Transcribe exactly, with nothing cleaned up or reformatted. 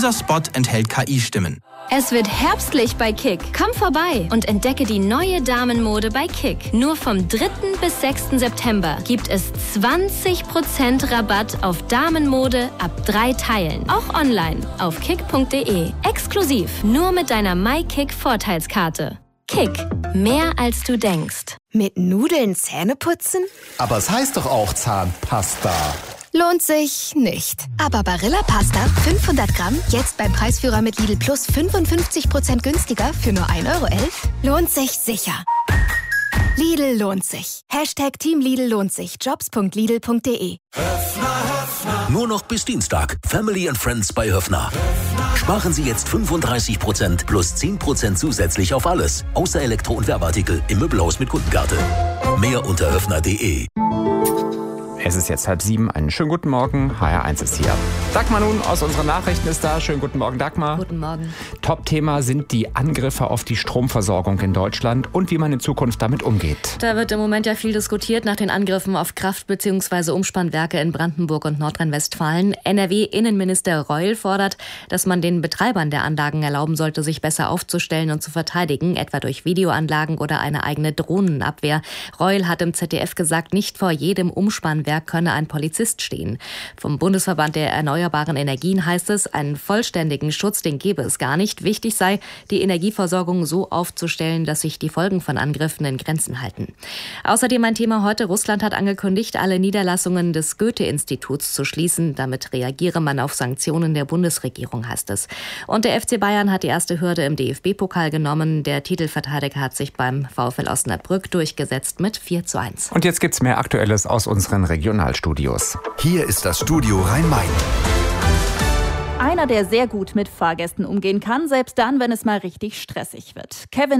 Dieser Spot enthält K I-Stimmen. Es wird herbstlich bei Kick. Komm vorbei und entdecke die neue Damenmode bei Kick. Nur vom dritten bis sechsten September gibt es zwanzig Prozent Rabatt auf Damenmode ab drei Teilen. Auch online auf kick punkt de. Exklusiv nur mit deiner MyKick-Vorteilskarte. Kick. Mehr als du denkst. Mit Nudeln Zähne putzen? Aber es heißt doch auch Zahnpasta. Lohnt sich nicht. Aber Barilla Pasta fünfhundert Gramm jetzt beim Preisführer mit Lidl Plus fünfundfünfzig Prozent günstiger für nur ein Euro elf. Lohnt sich sicher. Lidl lohnt sich. Hashtag Team Lidl lohnt sich. jobs punkt lidl punkt de. Nur noch bis Dienstag. Family and Friends bei Höffner. Sparen Sie jetzt fünfunddreißig Prozent plus zehn Prozent zusätzlich auf alles. Außer Elektro- und Werbeartikel im Möbelhaus mit Kundenkarte. Mehr unter höffner punkt de. Es ist jetzt halb sieben. Einen schönen guten Morgen. H R eins ist hier. Dagmar nun aus unseren Nachrichten ist da. Schönen guten Morgen, Dagmar. Guten Morgen. Top-Thema sind die Angriffe auf die Stromversorgung in Deutschland und wie man in Zukunft damit umgeht. Da wird im Moment ja viel diskutiert nach den Angriffen auf Kraft- bzw. Umspannwerke in Brandenburg und Nordrhein-Westfalen. N R W-Innenminister Reul fordert, dass man den Betreibern der Anlagen erlauben sollte, sich besser aufzustellen und zu verteidigen, etwa durch Videoanlagen oder eine eigene Drohnenabwehr. Reul hat im Z D F gesagt, nicht vor jedem Umspannwerk könne ein Polizist stehen. Vom Bundesverband der erneuerbaren Energien heißt es, einen vollständigen Schutz, den gebe es gar nicht. Wichtig sei, die Energieversorgung so aufzustellen, dass sich die Folgen von Angriffen in Grenzen halten. Außerdem ein Thema heute. Russland hat angekündigt, alle Niederlassungen des Goethe-Instituts zu schließen. Damit reagiere man auf Sanktionen der Bundesregierung, heißt es. Und der F C Bayern hat die erste Hürde im D F B-Pokal genommen. Der Titelverteidiger hat sich beim VfL Osnabrück durchgesetzt mit vier zu eins. Und jetzt gibt's mehr Aktuelles aus unseren Regionalstudios. Hier ist das Studio Rhein-Main. Einer, der sehr gut mit Fahrgästen umgehen kann, selbst dann, wenn es mal richtig stressig wird. Kevin